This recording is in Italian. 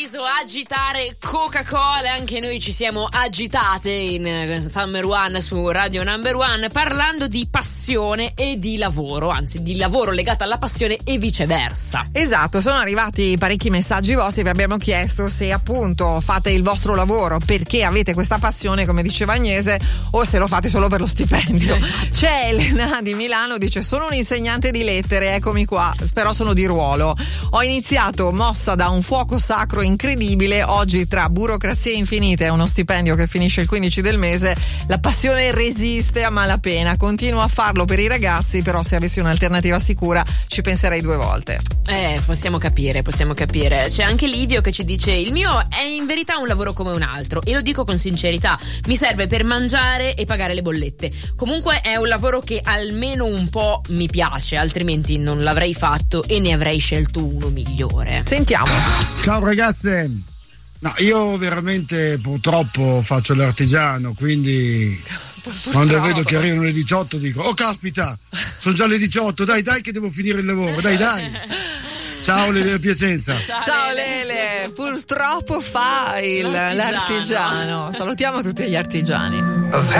deciso agitare Coca-Cola, anche noi ci siamo agitate in Summer One su Radio Number One parlando di passione e di lavoro, anzi di lavoro legato alla passione e viceversa. Esatto, sono arrivati parecchi messaggi vostri, vi abbiamo chiesto se appunto fate il vostro lavoro perché avete questa passione, come diceva Agnese, o se lo fate solo per lo stipendio. Esatto. C'è Elena di Milano, dice: sono un insegnante di lettere, eccomi qua, però sono di ruolo. Ho iniziato mossa da un fuoco sacro incredibile, oggi tra burocrazie infinite e uno stipendio che finisce il 15 del mese, la passione resiste a malapena. Continuo a farlo per i ragazzi, però se avessi un'alternativa sicura ci penserei 2 volte. Possiamo capire. C'è anche Livio che ci dice: il mio è in verità un lavoro come un altro, e lo dico con sincerità, mi serve per mangiare e pagare le bollette. Comunque è un lavoro che almeno un po' mi piace, altrimenti non l'avrei fatto e ne avrei scelto uno migliore. Sentiamo. Ciao ragazze, no, io veramente purtroppo faccio l'artigiano, quindi quando vedo che arrivano le 18 dico: oh caspita, sono già le 18, dai che devo finire il lavoro, dai. Ciao Lele Piacenza. Ciao Lele, purtroppo fai l'artigiano. Salutiamo tutti gli artigiani.